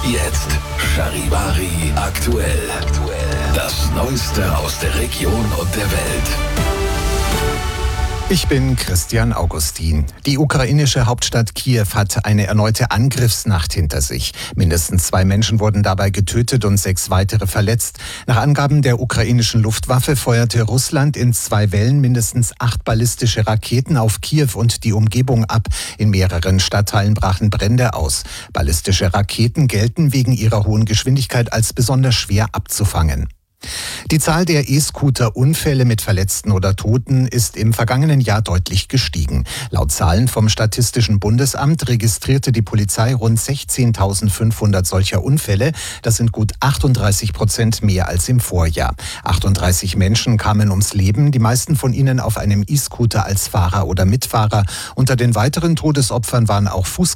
Jetzt Charivari aktuell. Das Neueste aus der Region und der Welt. Ich bin Christian Augustin. Die ukrainische Hauptstadt Kiew hat eine erneute Angriffsnacht hinter sich. Mindestens 2 Menschen wurden dabei getötet und 6 weitere verletzt. Nach Angaben der ukrainischen Luftwaffe feuerte Russland in 2 Wellen mindestens 8 ballistische Raketen auf Kiew und die Umgebung ab. In mehreren Stadtteilen brachen Brände aus. Ballistische Raketen gelten wegen ihrer hohen Geschwindigkeit als besonders schwer abzufangen. Die Zahl der E-Scooter-Unfälle mit Verletzten oder Toten ist im vergangenen Jahr deutlich gestiegen. Laut Zahlen vom Statistischen Bundesamt registrierte die Polizei rund 16.500 solcher Unfälle. Das sind gut 38% mehr als im Vorjahr. 38 Menschen kamen ums Leben, die meisten von ihnen auf einem E-Scooter als Fahrer oder Mitfahrer. Unter den weiteren Todesopfern waren auch Fußgänger